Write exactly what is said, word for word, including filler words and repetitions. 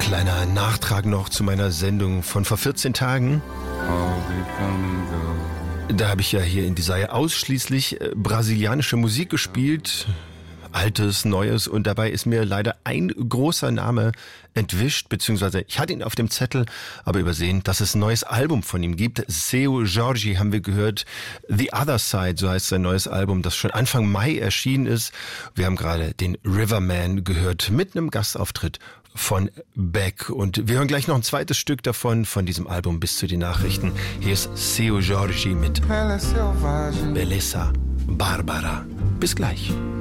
Kleiner Nachtrag noch zu meiner Sendung von vor vierzehn Tagen. Da habe ich ja hier in Desire ausschließlich äh, brasilianische Musik gespielt. Altes, Neues, und dabei ist mir leider ein großer Name entwischt, beziehungsweise ich hatte ihn auf dem Zettel, aber übersehen, dass es ein neues Album von ihm gibt. Seu Jorge haben wir gehört, The Other Side, so heißt sein neues Album, das schon Anfang Mai erschienen ist. Wir haben gerade den Riverman gehört mit einem Gastauftritt von Beck, und wir hören gleich noch ein zweites Stück davon, von diesem Album bis zu den Nachrichten. Hier ist Seu Jorge mit Belleza Barbara. Bis gleich.